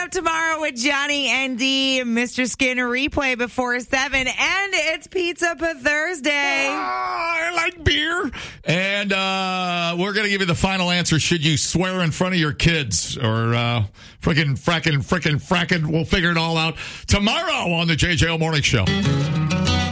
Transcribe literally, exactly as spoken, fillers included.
up tomorrow with Johnny and D, Mister Skinner replay before seven, and it's Pizza Pa Thursday. Uh, I like beer. And uh, we're going to give you the final answer. Should you swear in front of your kids or uh, frickin' frackin' frickin' frackin'? We'll figure it all out tomorrow on the J J O Morning Show.